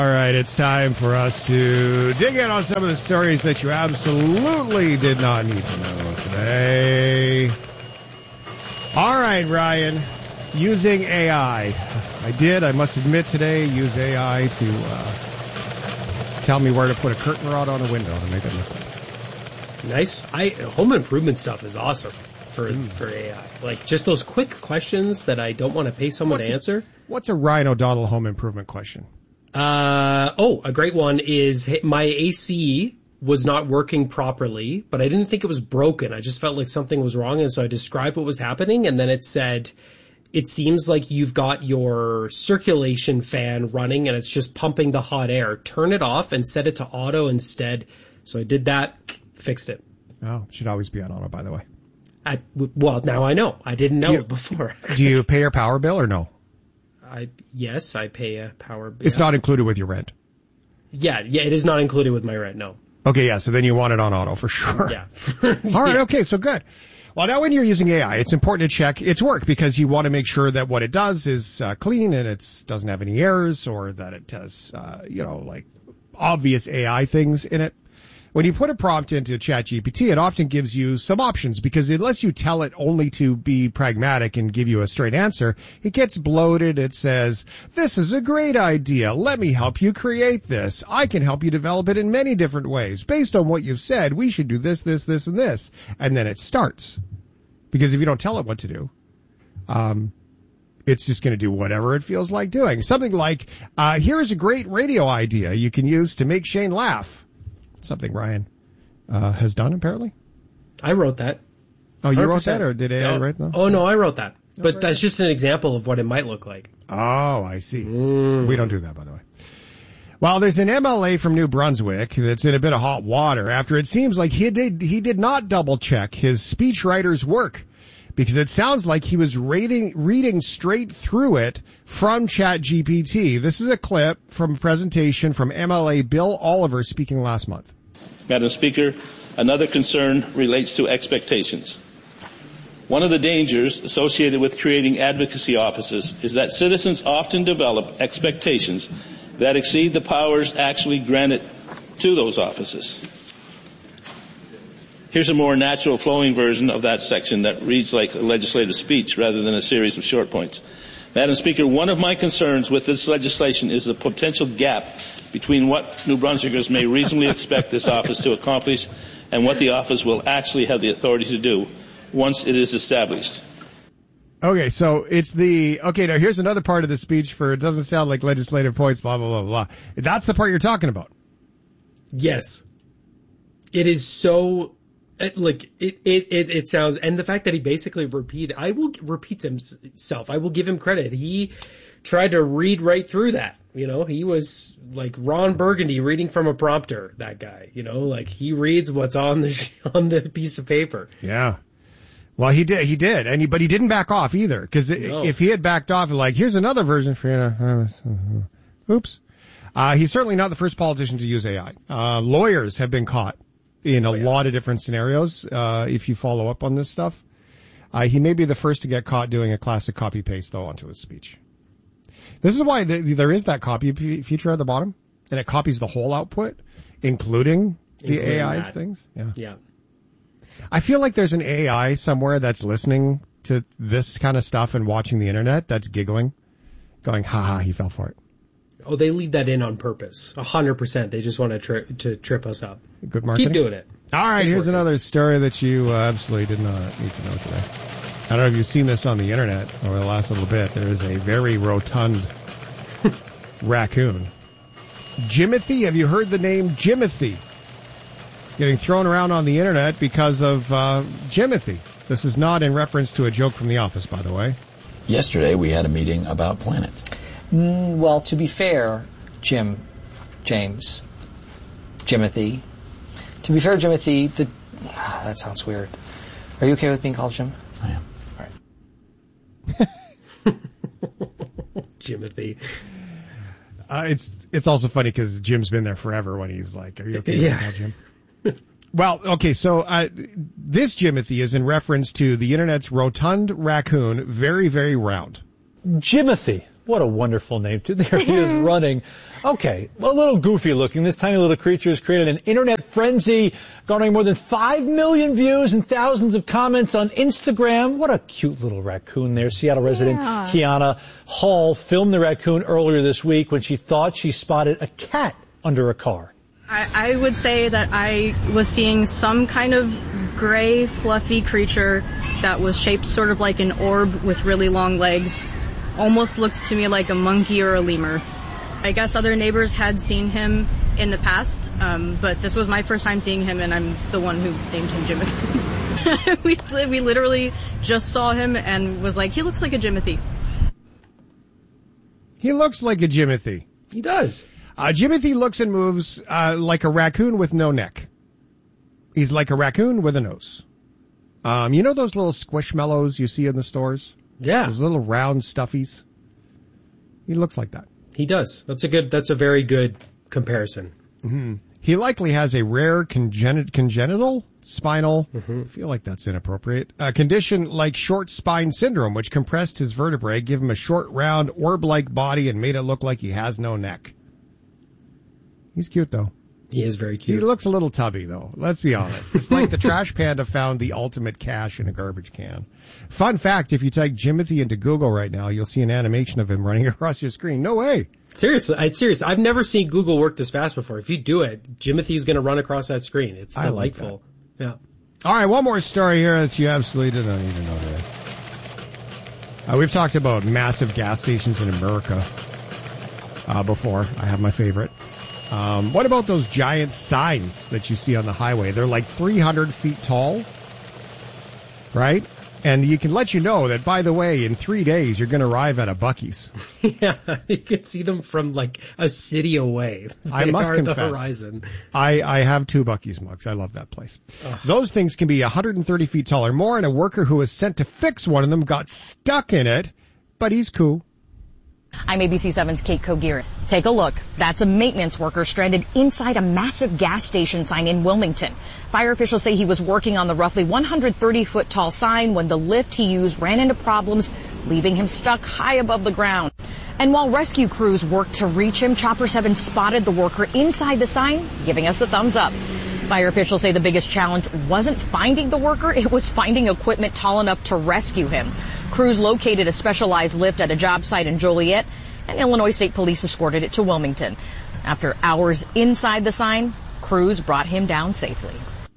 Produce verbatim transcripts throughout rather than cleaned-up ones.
All right, it's time for us to dig in on some of the stories that you absolutely did not need to know today. All right, Ryan, using A I. I did, I must admit today, use A I to uh, tell me where to put a curtain rod on a window to make it look like. Nice. I home improvement stuff is awesome for mm. for A I. Like just those quick questions that I don't want to pay someone what's to answer. A, what's a Ryan O'Donnell home improvement question? Uh, oh, a great one is my A C was not working properly, but I didn't think it was broken. I just felt like something was wrong. And so I described what was happening. And then it said, it seems like you've got your circulation fan running and it's just pumping the hot air. Turn it off and set it to auto instead. So I did that, fixed it. Oh, it should always be on auto, by the way. I, well, now I know. I didn't know you, it before. Do you pay your power bill or no? I, yes, I pay a power bill. It's not included with your rent. Yeah, yeah, it is not included with my rent, no. Okay, yeah, so then you want it on auto for sure. Yeah. All right, okay, so good. Well, now when you're using A I, it's important to check its work because you want to make sure that what it does is uh, clean and it doesn't have any errors or that it has, uh, you know, like obvious A I things in it. When you put a prompt into ChatGPT, it often gives you some options because unless you tell it only to be pragmatic and give you a straight answer, it gets bloated. It says, this is a great idea. Let me help you create this. I can help you develop it in many different ways. Based on what you've said, we should do this, this, this, and this. And then it starts. Because if you don't tell it what to do, um, it's just going to do whatever it feels like doing. Something like, uh, here's a great radio idea you can use to make Shane laugh. Something Ryan uh, has done, apparently. I wrote that. Oh, you one hundred percent. Wrote that, or did A I no. write that? Oh, no, I wrote that. No, but right that's just an example of what it might look like. Oh, I see. Mm. We don't do that, by the way. Well, there's an M L A from New Brunswick that's in a bit of hot water after it seems like he did, he did not double-check his speechwriter's work. Because it sounds like he was reading, reading straight through it from ChatGPT. This is a clip from a presentation from M L A Bill Oliver speaking last month. Madam Speaker, another concern relates to expectations. One of the dangers associated with creating advocacy offices is that citizens often develop expectations that exceed the powers actually granted to those offices. Here's a more natural flowing version of that section that reads like a legislative speech rather than a series of short points. Madam Speaker, one of my concerns with this legislation is the potential gap between what New Brunswickers may reasonably expect this office to accomplish and what the office will actually have the authority to do once it is established. Okay, so it's the, okay, now here's another part of the speech for, it doesn't sound like legislative points, blah, blah, blah, blah. That's the part you're talking about. Yes. It is so... It, like it, it, it, it sounds, and the fact that he basically repeated, I will repeats himself. I will give him credit. He tried to read right through that. You know, he was like Ron Burgundy reading from a prompter. That guy, you know, like he reads what's on the on the piece of paper. Yeah. Well, he did. He did, and he, but he didn't back off either. Because no. if he had backed off, like here's another version for you. Oops. Uh, he's certainly not the first politician to use A I. Uh, lawyers have been caught in a oh, yeah. lot of different scenarios, uh, if you follow up on this stuff. Uh, he may be the first to get caught doing a classic copy-paste, though, onto his speech. This is why the, there is that copy feature at the bottom, and it copies the whole output, including the including A I's that. Things. Yeah. Yeah. I feel like there's an A I somewhere that's listening to this kind of stuff and watching the internet that's giggling, going, ha-ha, he fell for it. Oh, they leave that in on purpose. A hundred percent. They just want to, tri- to trip us up. Good marketing. Keep doing it. All right, it's here's working. Another story that you uh, absolutely did not need to know today. I don't know if you've seen this on the internet over the last little bit. There is a very rotund raccoon. Jimothy, have you heard the name Jimothy? It's getting thrown around on the internet because of uh, Jimothy. This is not in reference to a joke from The Office, by the way. Yesterday we had a meeting about planets. Mm, well, to be fair, Jim, James, Jimothy. To be fair, Jimothy, the, ah, that sounds weird. Are you okay with being called Jim? I am. All right. Jimothy. Uh, it's it's also funny because Jim's been there forever when he's like, are you okay with yeah. being called Jim? Well, okay, so uh, this Jimothy is in reference to the internet's rotund raccoon, very, very round. Jimothy. What a wonderful name, too. There he is running. Okay, well, a little goofy looking. This tiny little creature has created an internet frenzy, garnering more than five million views and thousands of comments on Instagram. What a cute little raccoon there. Seattle resident Yeah. Kiana Hall filmed the raccoon earlier this week when she thought she spotted a cat under a car. I, I would say that I was seeing some kind of gray, fluffy creature that was shaped sort of like an orb with really long legs. Almost looks to me like a monkey or a lemur. I guess other neighbors had seen him in the past, um, but this was my first time seeing him, and I'm the one who named him Jimothy. we, we literally just saw him and was like, he looks like a Jimothy. He looks like a Jimothy. He does. Uh, Jimothy looks and moves uh, like a raccoon with no neck. He's like a raccoon with a nose. Um, you know those little squishmallows you see in the stores? Yeah. Those little round stuffies? He looks like that. He does. That's a good, that's a very good comparison. Mm-hmm. He likely has a rare congenit- congenital spinal, mm-hmm. I feel like that's inappropriate, a condition like short spine syndrome, which compressed his vertebrae, gave him a short, round, orb-like body, and made it look like he has no neck. He's cute, though. He is very cute. He looks a little tubby, though. Let's be honest. It's like the trash panda found the ultimate cache in a garbage can. Fun fact, if you type Jimothy into Google right now, you'll see an animation of him running across your screen. No way. Seriously, I, seriously, I've never seen Google work this fast before. If you do it, Jimothy's going to run across that screen. It's I like delightful. Yeah. All right, one more story here that you absolutely didn't even know today. Uh, we've talked about massive gas stations in America uh, before. I have my favorite. Um, what about those giant signs that you see on the highway? They're like three hundred feet tall, right? And you can let you know that, by the way, in three days you're going to arrive at a Buc-ee's. Yeah, you can see them from like a city away. They I must are confess, the horizon. I, I have two Buc-ee's mugs. I love that place. Ugh. Those things can be one hundred thirty feet tall or more, and a worker who was sent to fix one of them got stuck in it, but he's cool. I'm A B C seven's Kate Kogier. Take a look. That's a maintenance worker stranded inside a massive gas station sign in Wilmington. Fire officials say he was working on the roughly one hundred thirty foot tall sign when the lift he used ran into problems, leaving him stuck high above the ground. And while rescue crews worked to reach him, Chopper seven spotted the worker inside the sign, giving us a thumbs up. Fire officials say the biggest challenge wasn't finding the worker, it was finding equipment tall enough to rescue him. Crews located a specialized lift at a job site in Joliet, and Illinois State Police escorted it to Wilmington. After hours inside the sign, crews brought him down safely.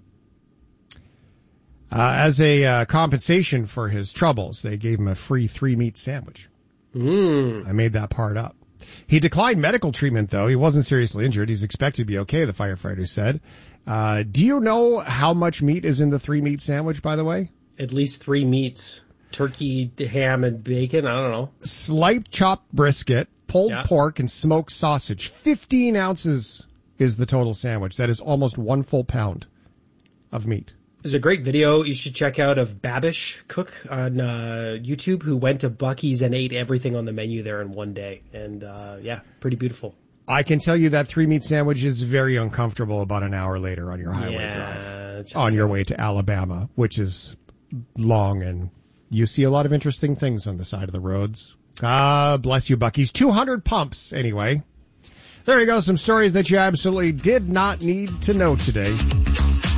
Uh, as a uh, compensation for his troubles, they gave him a free three-meat sandwich. Mm. I made that part up. He declined medical treatment, though. He wasn't seriously injured. He's expected to be okay, the firefighter said. Uh, do you know how much meat is in the three-meat sandwich, by the way? At least three meats. Turkey, ham, and bacon. I don't know. Sliced chopped brisket, pulled yeah. pork, and smoked sausage. Fifteen ounces is the total sandwich. That is almost one full pound of meat. There's a great video you should check out of Babish Cook on uh, YouTube, who went to Buc-ee's and ate everything on the menu there in one day. And, uh, yeah, pretty beautiful. I can tell you that three-meat sandwich is very uncomfortable about an hour later on your highway yeah, drive. On your way to Alabama, which is long, and you see a lot of interesting things on the side of the roads. Ah, bless you, Buc-ee's. two hundred pumps, anyway. There you go, some stories that you absolutely did not need to know today.